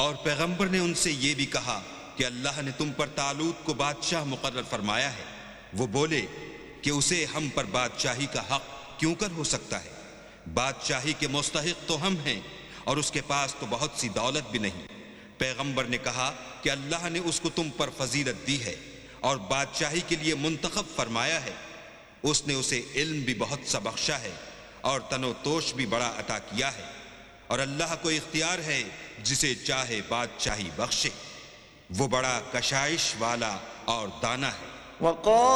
और पैगंबर ने उनसे ये भी कहा कि अल्लाह ने तुम पर तालूत को बादशाह मुकर्रर फरमाया है। वो बोले कि उसे हम पर बादशाही का हक क्यों कर हो सकता है? बादशाही के मुस्तहिक तो हम हैं और उसके पास तो बहुत सी दौलत भी नहीं। पैगंबर ने कहा कि अल्लाह ने उसको तुम पर फजीलत दी है और बादशाही के लिए मुंतखब फरमाया है। उसने उसे इल्म भी बहुत सा बख्शा है और तनोतोष भी बड़ा अता किया है, और अल्लाह को इख्तियार है जिसे चाहे बादशाही बख्शे। वो बड़ा कशाइश वाला और दाना है।